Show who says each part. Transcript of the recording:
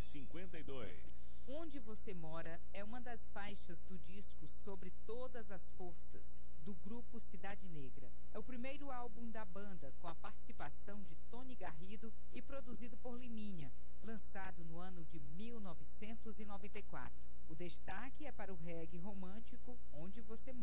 Speaker 1: 52.
Speaker 2: Onde Você Mora é uma das faixas do disco Sobre Todas as Forças, do grupo Cidade Negra. É o primeiro álbum da banda com a participação de Tony Garrido e produzido por Liminha, lançado no ano de 1994. O destaque é para o reggae romântico Onde Você Mora.